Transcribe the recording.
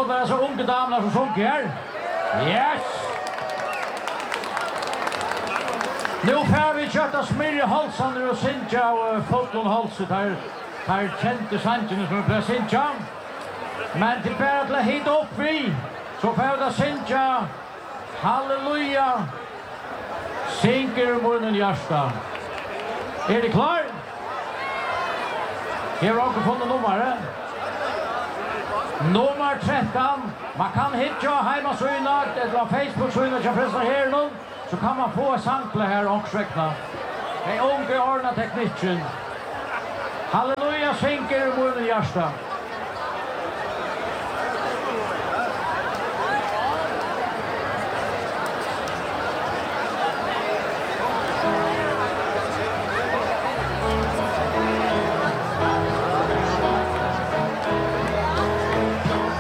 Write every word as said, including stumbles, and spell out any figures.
skulle være så unge damer som sjunker her. Yes! Nu får vi kjøtta smirre halsander og Sintja og foton halset her. Her kjente sangene som er Sintja. Men til bare til å hit opp vi, så får vi Sintja. Halleluja! Synker munnen hjärsta. Er det klar? Her har dere funnet nummeret. Nummer tretton. Man kan hitta hemmasøyna eller Facebook-søyna til pressen her nå. Så kan man få sample her omkring. Det er unge ordna teknikken. Halleluja, synker munnen hjärsta.